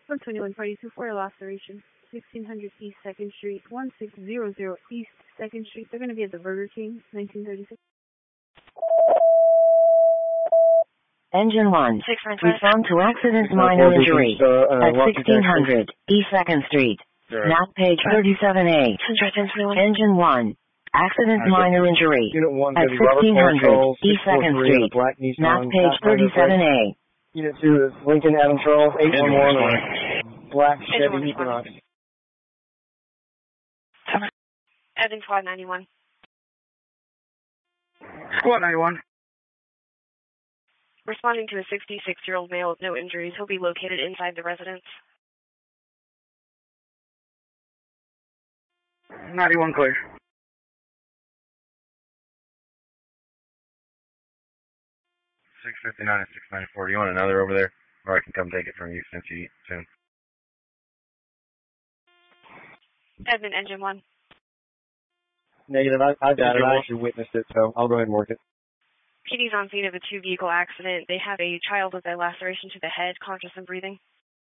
121 party 24 laceration, 1600 East 2nd Street, 1600 East 2nd Street. They're going to be at the Burger King, 1936. Engine 1, respond to accident minor injury at 1600 East 2nd Street, map page 37A. Engine 1, accident minor injury at 1600 East 2nd Street, map page 37A. Unit 2 is Lincoln Adam Charles 811, black Chevy Equinox. Evan Squad 91. Squad 91. Responding to a 66-year-old male with no injuries. He'll be located inside the residence. 91 clear. 659 and 694. Do you want another over there? Or I can come take it from you since you eat soon. Edmund, Engine 1. Negative, I got it. I actually witnessed it, so I'll go ahead and work it. PD's on scene of a two-vehicle accident. They have a child with a laceration to the head, conscious and breathing.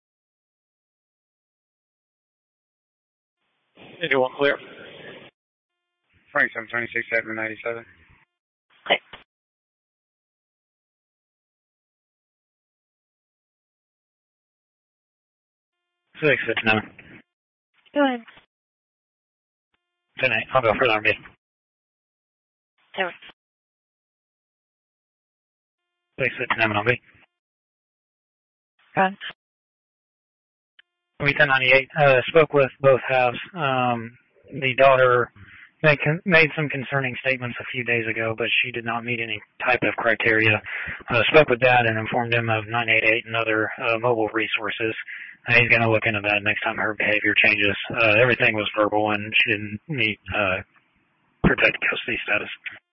Engine 1 clear. Frank 726, Edmund 97. Clear. Six, it's no. Go ahead. 10-8, I'll go for alarm B. 0. 6, it's no, on B. Go ahead. We 1098, spoke with both halves. The daughter made some concerning statements a few days ago, but she did not meet any type of criteria. Spoke with Dad and informed him of 988 and other mobile resources. He's going to look into that next time her behavior changes. Everything was verbal, and she didn't meet protected custody status.